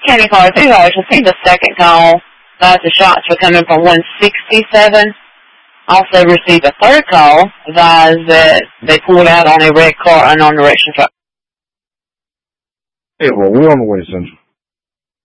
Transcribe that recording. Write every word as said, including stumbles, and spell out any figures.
County Car two, I received a second call that the shots were coming from one sixty-seven. Also received a third call advised that they pulled out on a red car unknown direction truck. Hey, well, we're on the way, Central.